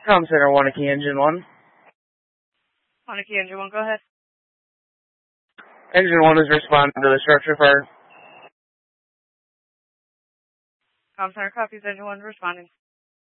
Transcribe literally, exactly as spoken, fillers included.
Com Center, Wanakee Engine one. Wanakee Engine one, go ahead. Engine one is responding to the structure fire. Com Center copies, Engine one responding.